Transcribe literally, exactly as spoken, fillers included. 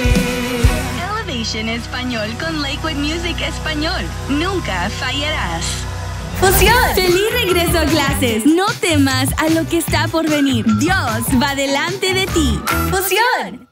Elevation Español con Lakewood Music Español. Nunca fallarás. ¡Fusión! ¡Feliz regreso a clases! No temas a lo que está por venir. Dios va delante de ti. ¡Fusión!